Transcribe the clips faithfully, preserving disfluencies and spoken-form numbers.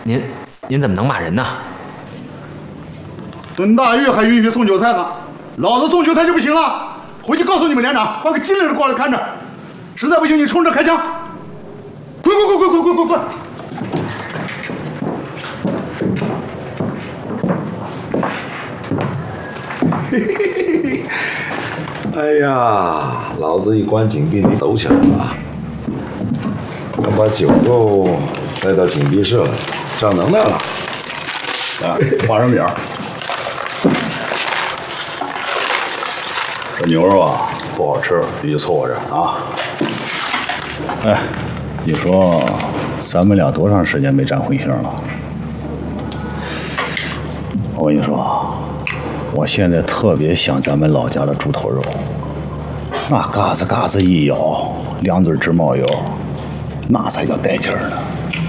您您怎么能骂人呢？ 蹲大狱还允许送韭菜呢，老子送韭菜就不行了。回去告诉你们连长，换个机灵的过来看着，实在不行你冲着开枪。滚滚滚滚滚滚滚滚！ 嘿嘿嘿嘿！哎呀，老子一关紧闭，你抖起来了。要把酒肉带到紧闭室来，长能耐了。 啊，花生米。这牛肉啊不好吃，必须凑合着啊。哎，你说咱们俩多长时间没沾荤腥了？我跟你说，我现在特别想咱们老家的猪头肉，那嘎子嘎子一咬，两嘴直冒油，那才叫带劲儿呢。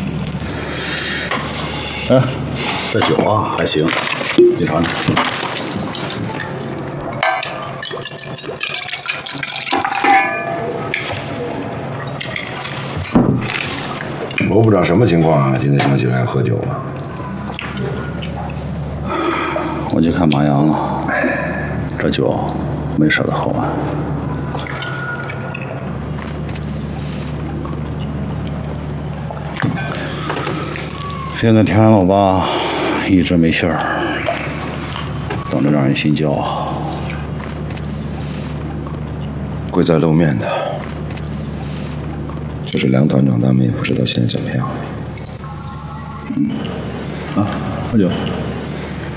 哎，这酒啊还行，你尝尝。 罗部长什么情况啊？今天想起来喝酒了？ 我去看马阳了，这酒没舍得喝完。现在田老八一直没信儿，等着让人心焦。 贵在露面的。就是梁团长他们也不知道现在怎么样。 嗯，啊，喝酒。